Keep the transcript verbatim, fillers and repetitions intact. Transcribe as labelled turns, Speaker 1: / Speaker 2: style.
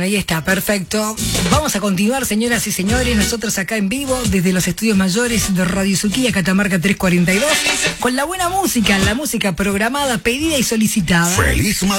Speaker 1: Ahí está, perfecto. Vamos a continuar, señoras y señores, nosotros acá en vivo, desde los estudios mayores de Radio Suquía, Catamarca trescientos cuarenta y dos, con la buena música, la música programada, pedida y solicitada.
Speaker 2: Feliz madrugada.